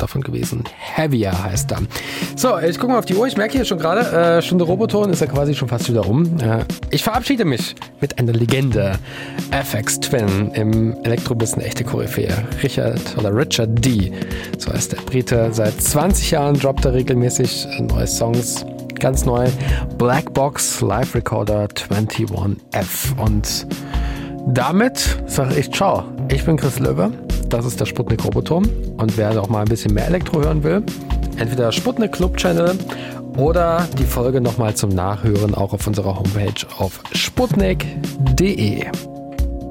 davon gewesen. Heavier heißt er. So, ich gucke mal auf die Uhr. Ich merke hier schon gerade, Stunde Roboton ist ja quasi schon fast wieder um. Ich verabschiede mich mit einer Legende. FX Twin im Elektrobuss, eine echte Koryphäe. Richard D. So heißt der Brite. Seit 20 Jahren droppt er regelmäßig neue Songs. Ganz neu. Black Box Live Recorder 21F. Und damit sage ich ciao. Ich bin Chris Löwe. Das ist der Sputnik Roboturm. Und wer auch mal ein bisschen mehr Elektro hören will, entweder Sputnik Club Channel oder die Folge nochmal zum Nachhören auch auf unserer Homepage auf sputnik.de.